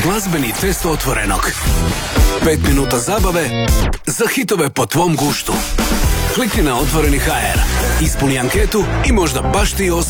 glazbeni test Otvorenog. 5 minuta zabave za hitove po tvom guštu. Klikni na Otvoreni HR, ispuni anketu i možda baš ti